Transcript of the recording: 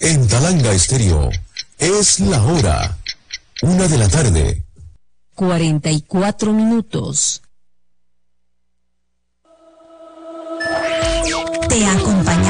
En Talanga Estéreo, es la hora 1:00 44 minutos. Te acompañamos